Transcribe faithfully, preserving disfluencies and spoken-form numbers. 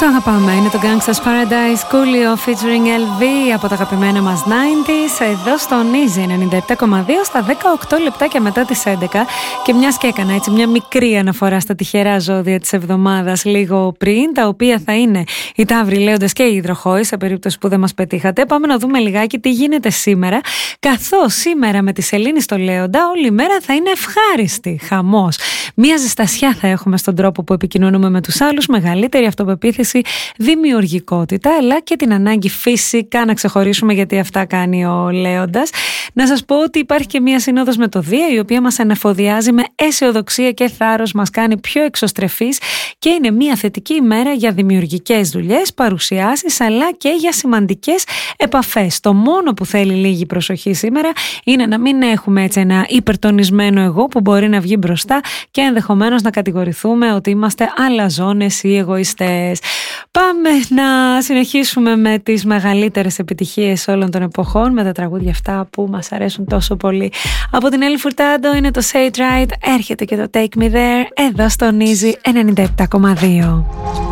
Το αγαπάμε, είναι το Gangsta's Paradise, Coolio featuring ελ βι από τα αγαπημένα μας ενενήντα, εδώ στο Easy ενενήντα επτά κόμμα δύο στα δεκαοκτώ λεπτάκια μετά τις έντεκα. Και μιας και έκανα έτσι μια μικρή αναφορά στα τυχερά ζώδια της εβδομάδας λίγο πριν, τα οποία θα είναι οι Ταύροι, Λέοντες και οι Υδροχόοι, σε περίπτωση που δεν μας πετύχατε. Πάμε να δούμε λιγάκι τι γίνεται σήμερα, καθώς σήμερα με τη Σελήνη στο Λέοντα όλη η μέρα θα είναι ευχάριστη, χαμός. Μια ζεστασιά θα έχουμε στον τρόπο που επικοινωνούμε με τους άλλους, μεγαλύτερη αυτοπεποίθηση, δημιουργικότητα, αλλά και την ανάγκη φυσικά να ξεχωρίσουμε, γιατί αυτά κάνει ο Λέοντας. Να σας πω ότι υπάρχει και μία σύνοδος με το Δία, η οποία μας ανεφοδιάζει με αισιοδοξία και θάρρος, μας κάνει πιο εξωστρεφείς και είναι μία θετική ημέρα για δημιουργικές δουλειές, παρουσιάσεις, αλλά και για σημαντικές επαφές. Το μόνο που θέλει λίγη προσοχή σήμερα είναι να μην έχουμε έτσι ένα υπερτονισμένο εγώ που μπορεί να βγει μπροστά και ενδεχομένως να κατηγορηθούμε ότι είμαστε αλαζόνες ή εγωιστές. Πάμε να συνεχίσουμε με τις μεγαλύτερες επιτυχίες όλων των εποχών, με τα τραγούδια αυτά που μας αρέσουν τόσο πολύ. Από την Έλλη Φουρτάντο είναι το Say It Right, έρχεται και το Take Me There, εδώ στον Easy ενενήντα επτά κόμμα δύο.